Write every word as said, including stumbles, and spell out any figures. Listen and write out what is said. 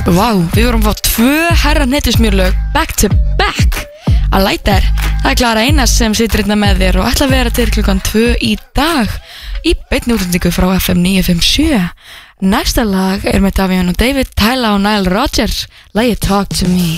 Vá, við vorum að fá tvö herra hnettismjörlög back to back að læta þér. Það er Klara Einars sem situr hérna með þér og ætla að vera til klukkan tvö í dag í beinni útsendingu frá F M níu fimm sjö. Næsta lag er með Davíðan og David, Tyla og Nile Rodgers, lagið Talk to Me.